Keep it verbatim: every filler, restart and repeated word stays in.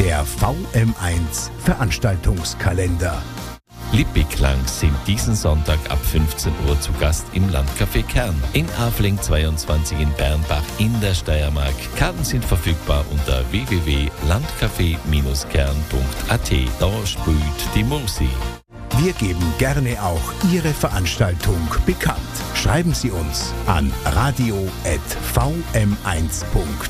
Der V M eins Veranstaltungskalender. Lippiklang sind diesen Sonntag ab fünfzehn Uhr zu Gast im Landcafé Kern in Afling zweiundzwanzig in Bernbach in der Steiermark. Karten sind verfügbar unter w w w punkt landcafé kern punkt a t. Da sprüht die Musik. Wir geben gerne auch Ihre Veranstaltung bekannt. Schreiben Sie uns an radio at v m eins punkt